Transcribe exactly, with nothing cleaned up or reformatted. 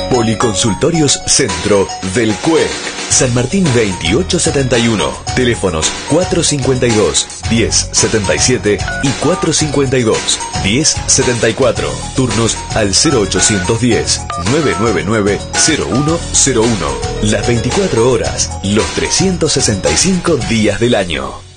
Policonsultorios Centro del C U E C. San Martín veintiocho setenta y uno. Teléfonos cuatro cincuenta y dos, diez setenta y siete y cuatro cincuenta y dos, diez setenta y cuatro. Turnos al cero ochocientos diez, nueve nueve nueve, cero uno cero uno. Las veinticuatro horas, los trescientos sesenta y cinco días del año.